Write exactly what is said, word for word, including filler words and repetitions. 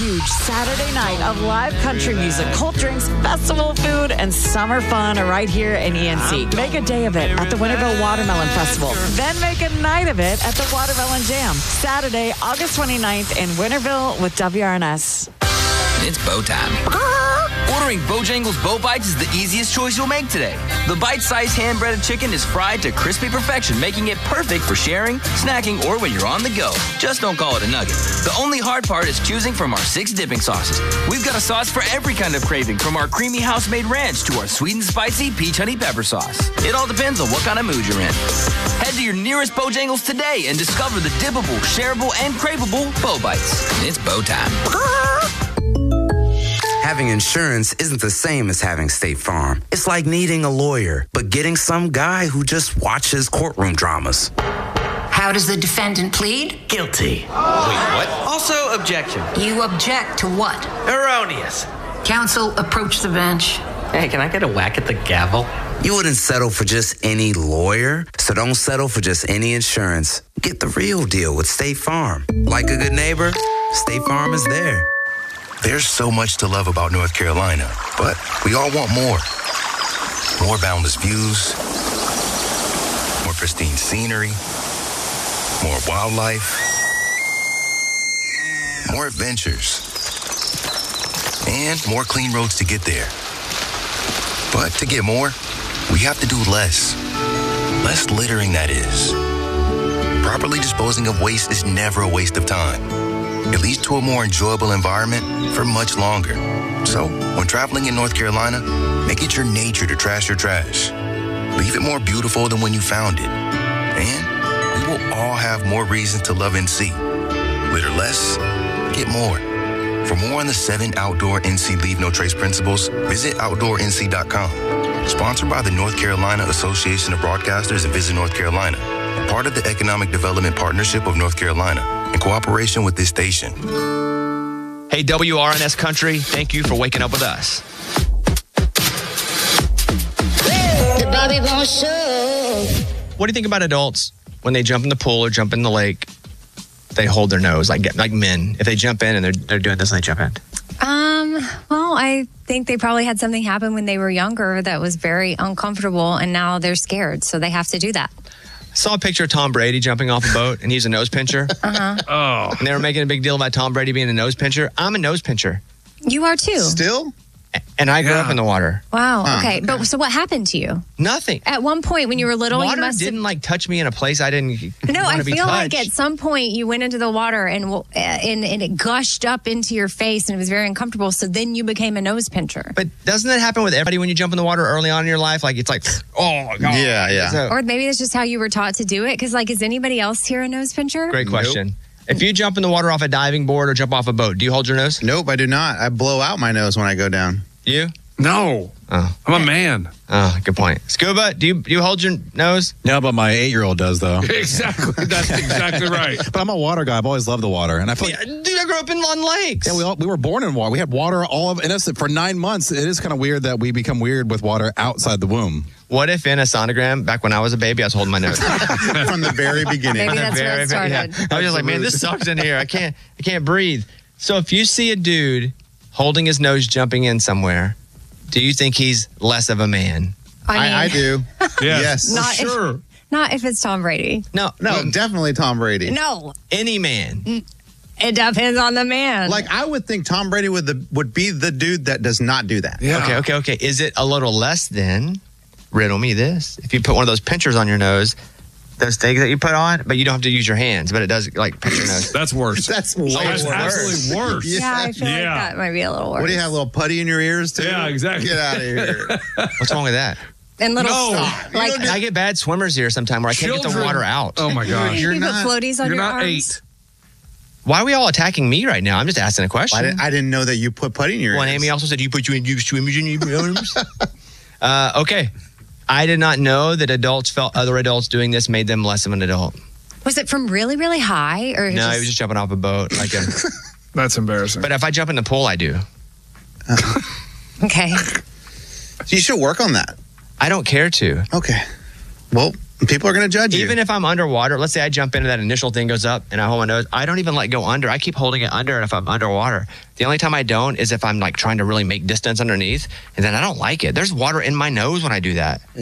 huge Saturday night of live country music, cold drinks, festival food, and summer fun right here in E N C. Make a day of it at the Winterville Watermelon Festival. Then make a night of it at the Watermelon Jam. Saturday, August twenty-ninth in Winterville with W R N S. It's bow time. Ordering Bojangles Bow Bites is the easiest choice you'll make today. The bite-sized hand-breaded chicken is fried to crispy perfection, making it perfect for sharing, snacking, or when you're on the go. Just don't call it a nugget. The only hard part is choosing from our six dipping sauces. We've got a sauce for every kind of craving, from our creamy house-made ranch to our sweet and spicy peach honey pepper sauce. It all depends on what kind of mood you're in. Head to your nearest Bojangles today and discover the dippable, shareable, and craveable Bow Bites. It's bow time. Having insurance isn't the same as having State Farm. It's like needing a lawyer, but getting some guy who just watches courtroom dramas. How does the defendant plead? Guilty. Wait, what? Also, objection. You object to what? Erroneous. Counsel, approach the bench. Hey, can I get a whack at the gavel? You wouldn't settle for just any lawyer, so don't settle for just any insurance. Get the real deal with State Farm. Like a good neighbor, State Farm is there. There's so much to love about North Carolina, but we all want more. More boundless views, more pristine scenery, more wildlife, more adventures, and more clean roads to get there. But to get more, we have to do less. Less littering, that is. Properly disposing of waste is never a waste of time. It leads to a more enjoyable environment for much longer. So, when traveling in North Carolina, make it your nature to trash your trash. Leave it more beautiful than when you found it. And we will all have more reasons to love N C. Litter less, get more. For more on the seven outdoor N C Leave No Trace principles, visit outdoor N C dot com. Sponsored by the North Carolina Association of Broadcasters and Visit North Carolina. Part of the Economic Development Partnership of North Carolina. In cooperation with this station. Hey, W R N S Country, thank you for waking up with us. The Bobby Bones Show. What do you think about adults when they jump in the pool or jump in the lake? They hold their nose like like men. If they jump in and they're they're doing this and they jump in. Um. Well, I think they probably had something happen when they were younger that was very uncomfortable, and now they're scared, so they have to do that. I saw a picture of Tom Brady jumping off a boat, and he's a nose pincher. Uh-huh. Oh. And they were making a big deal about Tom Brady being a nose pincher. I'm a nose pincher. You are too. Still? And I grew yeah. up in the water. Wow. Huh. Okay. But so what happened to you? Nothing. At one point when you were little, water you must didn't have... like touch me in a place I didn't No, want I to be feel touched. like at some point you went into the water and, and and it gushed up into your face and it was very uncomfortable. So then you became a nose pincher. But doesn't that happen with everybody when you jump in the water early on in your life? Like it's like, oh my God. Yeah, yeah. So, Or maybe that's just how you were taught to do it. Because like, is anybody else here a nose pincher? great question. Nope. If you jump in the water off a diving board or jump off a boat, do you hold your nose? Nope, I do not. I blow out my nose when I go down. You? No. Oh. I'm a man. Oh, good point. Scuba, do you do you hold your nose? No, but my eight-year-old does, though. Exactly. That's exactly right. But I'm a water guy. I've always loved the water. And I feel Yeah, like, dude, I grew up in on lakes. yeah, we, all, we were born in water. We had water all of in us for nine months. It is kind of weird that we become weird with water outside the womb. What if in a sonogram, back when I was a baby, I was holding my nose? From the very beginning. Maybe that's where it started. Yeah. I was just like, man, this sucks in here. I can't, I can't breathe. So if you see a dude holding his nose jumping in somewhere, do you think he's less of a man? I, mean, I, I do. Yes, yes. Not sure. If, not if it's Tom Brady. No, No, definitely Tom Brady. No. any man. It depends on the man. Like, I would think Tom Brady would, the, would be the dude that does not do that. Yeah. Okay, okay, okay. Is it a little less than, riddle me this, if you put one of those pinchers on your nose, those things that you put on, but you don't have to use your hands, but it does like pinch your nose. That's worse. That's way That's worse. absolutely worse. yeah, I feel Yeah. like that might be a little worse. What do you have, a little putty in your ears, too? Yeah, exactly. Get out of here. What's wrong with that? And little No. stuff. Like, I get bad swimmers here sometime where I can't get the Children- water out. Oh my gosh. you You're put not- floaties on You're your not arms. eight. Why are we all attacking me right now? I'm just asking a question. I didn't, I didn't know that you put putty in your Well, and ears. Amy also said you put you in you swimmers in your arms. uh, okay. I did not know that adults felt other adults doing this made them less of an adult. Was it from really, really high? Or No, just... he was just jumping off a boat. Like a, That's embarrassing. but if I jump in the pool, I do. Okay. You should work on that. I don't care to. Okay. Well, People are going to judge you. Even if I'm underwater, let's say I jump into that initial thing goes up and I hold my nose, I don't even let go under. I keep holding it under if I'm underwater. The only time I don't is if I'm like trying to really make distance underneath, and then I don't like it. There's water in my nose when I do that.